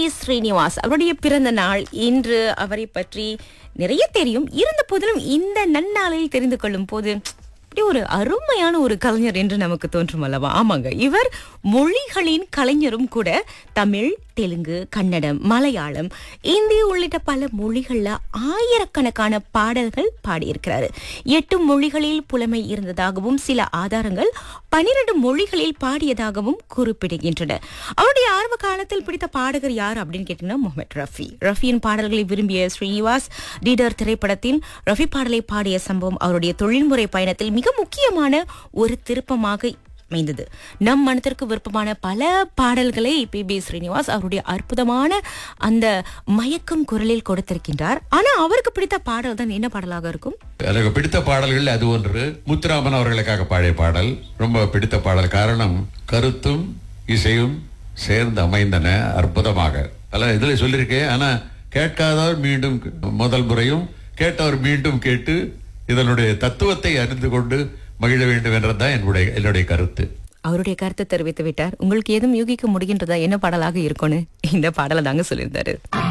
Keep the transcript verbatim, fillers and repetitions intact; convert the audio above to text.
ஸ்ரீனிவாஸ் அவருடைய பிறந்த நாள் இன்று. அவரை பற்றி நிறைய தெரியும். இருந்த போதிலும் இந்த நன்னாளில் தெரிந்து கொள்ளும் போது இப்படி ஒரு அருமையான ஒரு கலைஞர் என்று நமக்கு தோன்றும் அல்லவா? ஆமாங்க, இவர் மொழிகளின் கலைஞரும் கூட. தமிழ், தெலுங்கு, கன்னடம், மலையாளம், இந்தி உள்ளிட்ட பல மொழிகள்ல ஆயிரக்கணக்கான பாடல்கள் பாடியிருக்கிறாரு. எட்டு மொழிகளில் புலமை இருந்ததாகவும் சில ஆதாரங்கள் பனிரெண்டு மொழிகளில் பாடியதாகவும் குறிப்பிடுகின்றன. அவருடைய ஆரம்ப காலத்தில் பிடித்த பாடகர் யார் அப்படின்னு கேட்டீங்கன்னா முகமது ரஃபி. ரஃபியின் பாடல்களை விரும்பிய ஸ்ரீனிவாஸ் டீடர் திரைப்படத்தின் ரஃபி பாடலை பாடிய சம்பவம் அவருடைய தொழில்முறை பயணத்தில் மிக முக்கியமான ஒரு திருப்பமாக அமைந்தது. நம் மனத்திற்கு விருப்பமான பல பாடல்களை பி பி ஸ்ரீனிவாஸ் அவருடைய அற்புதமான அந்த மயக்கும் குரலில் கொடுத்திருக்கின்றார். ஆனா அவருக்கு பிடித்த பாடல் தான் என்ன பாடலாக இருக்கும்? எனக்கு பிடித்த பாடல்கள் அது ஒன்று. முத்துராமன் அவர்களுக்காக பாடிய பாடல் ரொம்ப பிடித்த பாடல். காரணம், கருத்தும் இசையும் சேர்ந்து அமைந்தன அற்புதமாக. அல்ல இதுல சொல்லியிருக்கேன். ஆனா கேட்காதவர் மீண்டும் முதல் முறையும், கேட்டவர் மீண்டும் கேட்டு இதனுடைய தத்துவத்தை அறிந்து கொண்டு மகிழ வேண்டும் என்றதான் என்னுடைய என்னுடைய கருத்து. அவருடைய கருத்தை தெரிவித்து விட்டார். உங்களுக்கு எதுவும் யூகிக்க முடிகின்றதா என்ன பாடலாக இருக்கும்னு? இந்த பாடலை தாங்க சொல்லியிருந்தாரு.